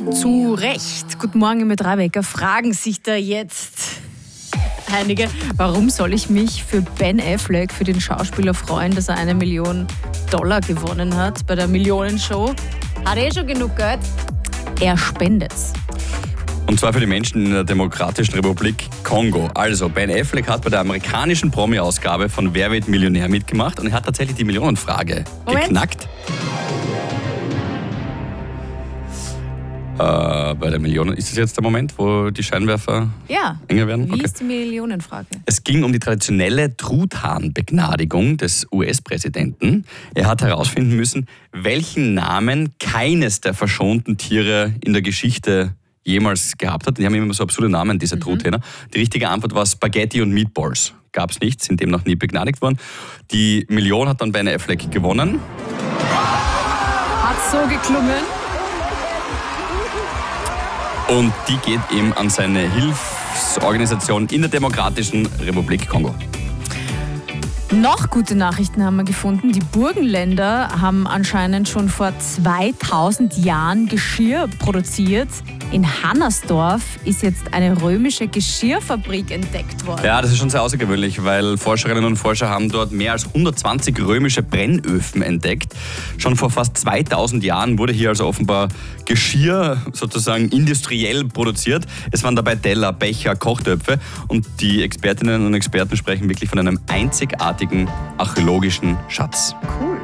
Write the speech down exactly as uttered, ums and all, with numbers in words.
Zu Recht. Guten Morgen mit Drei-Wecker. Fragen sich da jetzt einige, warum soll ich mich für Ben Affleck, für den Schauspieler, freuen, dass er eine Million Dollar gewonnen hat bei der Millionenshow? Hat eh schon genug Geld. Er spendet's. Und zwar für die Menschen in der Demokratischen Republik Kongo. Also, Ben Affleck hat bei der amerikanischen Promi-Ausgabe von Wer wird Millionär mitgemacht und er hat tatsächlich die Millionenfrage Moment. geknackt. Äh, bei der Million, ist das jetzt der Moment, wo die Scheinwerfer Ja. enger werden? Wie Okay. ist die Millionenfrage? Es ging um die traditionelle Truthahnbegnadigung des U S-Präsidenten. Er hat herausfinden müssen, welchen Namen keines der verschonten Tiere in der Geschichte jemals gehabt hat. Die haben immer so absurde Namen, diese mhm. Truthähner. Die richtige Antwort war Spaghetti und Meatballs. Gab es nicht, sind dem noch nie begnadigt worden. Die Million hat dann Ben Affleck gewonnen. Hat so geklungen. Und die geht eben an seine Hilfsorganisation in der Demokratischen Republik Kongo. Noch gute Nachrichten haben wir gefunden. Die Burgenländer haben anscheinend schon vor zweitausend Jahren Geschirr produziert. In Hannersdorf ist jetzt eine römische Geschirrfabrik entdeckt worden. Ja, das ist schon sehr außergewöhnlich, weil Forscherinnen und Forscher haben dort mehr als hundertzwanzig römische Brennöfen entdeckt. Schon vor fast zweitausend Jahren wurde hier also offenbar Geschirr sozusagen industriell produziert. Es waren dabei Teller, Becher, Kochtöpfe und die Expertinnen und Experten sprechen wirklich von einem einzigartigen archäologischen Schatz. Cool.